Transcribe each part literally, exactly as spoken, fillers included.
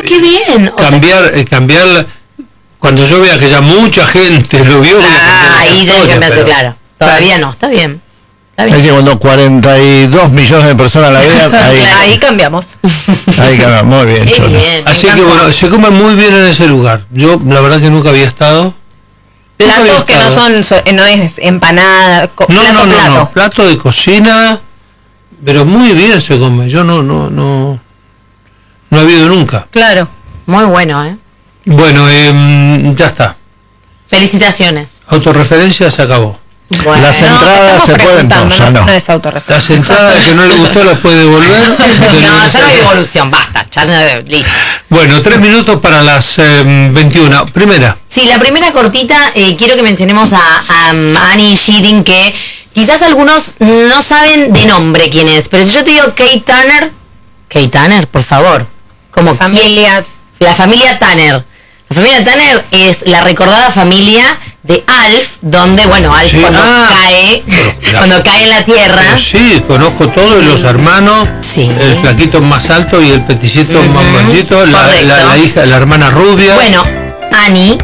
qué bien. O cambiar, sea, eh, cambiar, cuando yo vea que ya mucha gente lo vio, ah, ahí debe cambiarse, pero... claro. Todavía no, está bien. Está bien. Es que cuando cuarenta y dos millones de personas la vean, ahí, ahí cambiamos. Ahí cambiamos, muy bien, Qué bien. Así que bueno, se come muy bien en ese lugar. Yo la verdad que nunca había estado. Platos que no son, no es empanada, co- no, plato, no, no, plato. no, plato de cocina, pero muy bien se come. Yo no, no, no, no he habido nunca. Claro. Muy bueno, ¿eh? Bueno, eh, ya está. Felicitaciones. Autorreferencia se acabó. Bueno, las entradas no, se pueden, no, no, ya no. no es autorreferencia. Las entradas que no le gustó las puede devolver. no, ya no hay devolución, basta. Ya no, listo. Bueno, tres minutos para las eh, veintiuna. Primera. Sí, la primera cortita, eh, quiero que mencionemos a, a um, Annie Sheerin, que quizás algunos no saben de nombre quién es, pero si yo te digo Kate Tanner, Kate Tanner, por favor, como Familia. ¿quién? La familia Tanner. La familia Tanner es la recordada familia de Alf, donde, bueno, Alf sí, cuando ah, cae, la, cuando cae en la tierra. Sí, conozco todos los hermanos, sí. El flaquito más alto y el peticito uh-huh. más blandito, la, la, la hija, la hermana rubia. Bueno, Annie,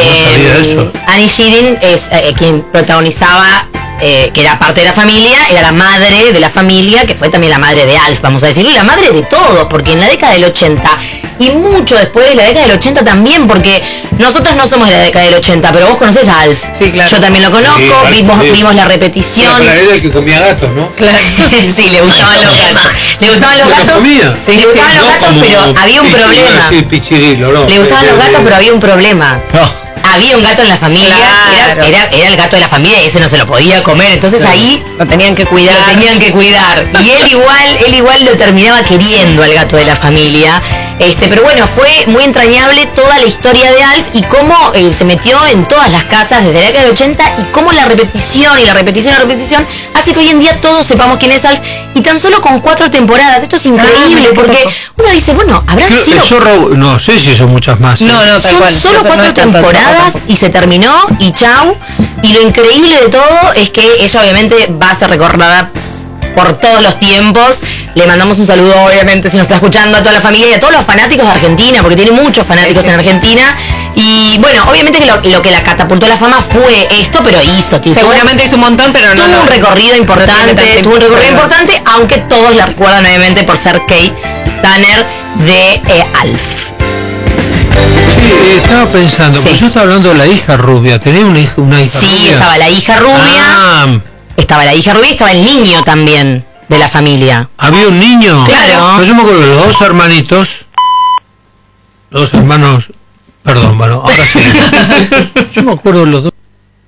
eh, no Annie Sheerin es eh, quien protagonizaba, eh, que era parte de la familia, era la madre de la familia, que fue también la madre de Alf, vamos a decirlo, y la madre de todos, porque en la década del ochenta, y mucho después de la década del ochenta también, porque nosotros no somos de la década del ochenta, pero vos conocés a Alf. Sí, claro. Yo también lo conozco, sí, vimos, sí. vimos la repetición. Era el que comía gatos, ¿no? Claro. Sí, le gustaban los gatos. Le gustaban los gatos. Comía. Sí, le gustaban los gatos, pero había un problema. Sí, pichirilo, no. Le gustaban los gatos, pero había un problema. No. Había un gato en la familia, claro. era, era, era el gato de la familia y ese no se lo podía comer, entonces claro. ahí lo tenían que cuidar. Lo tenían que cuidar. Y él igual, él igual lo terminaba queriendo al gato de la familia. Este, pero bueno, fue muy entrañable toda la historia de Alf y cómo eh, se metió en todas las casas desde la década del ochenta y cómo la repetición y la repetición y la repetición hace que hoy en día todos sepamos quién es Alf y tan solo con cuatro temporadas. Esto es increíble ah, porque uno dice, bueno, habrán Creo sido... El zorro, no sé si son muchas más. No, no, son cual, solo cuatro no temporadas y se terminó y chau. Y lo increíble de todo es que ella obviamente va a ser recordada por todos los tiempos. Le mandamos un saludo, obviamente, si nos está escuchando, a toda la familia y a todos los fanáticos de Argentina, porque tiene muchos fanáticos en Argentina. Y bueno, obviamente que lo, lo que la catapultó a la fama fue esto, pero hizo, tío. Seguramente hizo un montón, pero no. Tuvo no, un recorrido importante, no tuvo un recorrido importante, aunque todos la recuerdan obviamente por ser Kate Tanner de eh, Alf. Sí, estaba pensando, sí. Pues yo estaba hablando de la hija rubia, tenía una hija, una hija Sí, rubia. estaba la hija rubia. Ah. Estaba la hija rubia y estaba el niño también de la familia. ¿Había un niño? Claro. Pues yo me acuerdo de los dos hermanitos, los dos hermanos, perdón, bueno, ahora sí. Yo me acuerdo de los dos.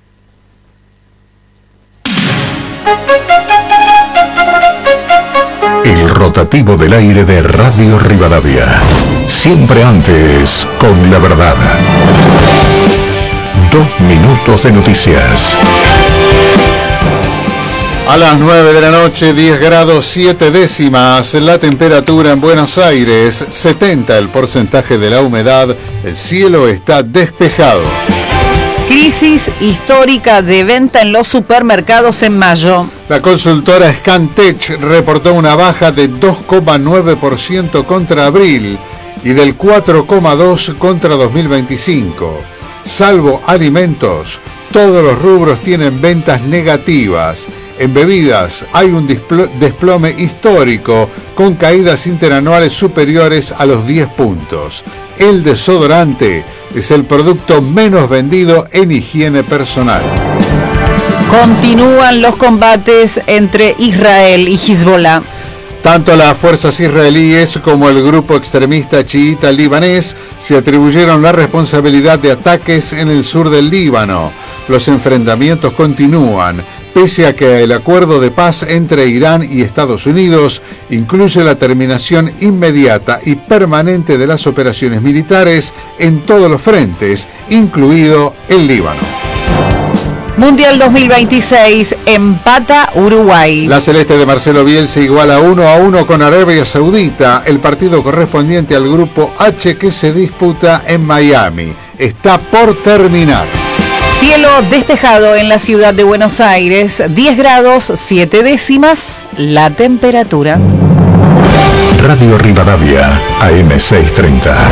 El rotativo del aire de Radio Rivadavia. Siempre antes, con la verdad. Dos minutos de noticias. A las nueve de la noche, diez grados siete décimas, la temperatura en Buenos Aires, setenta el porcentaje de la humedad, el cielo está despejado. Crisis histórica de venta en los supermercados en mayo. La consultora Scantech reportó una baja de dos coma nueve por ciento contra abril y del cuatro coma dos por ciento contra dos mil veinticinco. Salvo alimentos, todos los rubros tienen ventas negativas. En bebidas hay un desplome histórico con caídas interanuales superiores a los diez puntos. El desodorante es el producto menos vendido en higiene personal. Continúan los combates entre Israel y Hezbollah. Tanto las fuerzas israelíes como el grupo extremista chiita libanés se atribuyeron la responsabilidad de ataques en el sur del Líbano. Los enfrentamientos continúan, pese a que el acuerdo de paz entre Irán y Estados Unidos incluye la terminación inmediata y permanente de las operaciones militares en todos los frentes, incluido el Líbano. Mundial dos mil veintiséis, empata Uruguay. La celeste de Marcelo Bielsa iguala uno a uno con Arabia Saudita, el partido correspondiente al grupo H que se disputa en Miami. Está por terminar. Cielo despejado en la ciudad de Buenos Aires, diez grados siete décimas la temperatura. Radio Rivadavia, A M seiscientos treinta.